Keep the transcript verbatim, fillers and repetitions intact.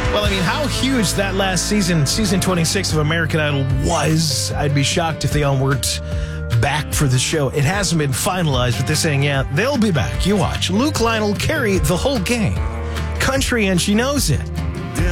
Well, I mean, how huge that last season, season twenty-six of American Idol was. I'd be shocked if they all weren't back for the show. It hasn't been finalized, but they're saying, yeah, they'll be back. You watch. Luke Lionel carry the whole gang. Country, and she knows it.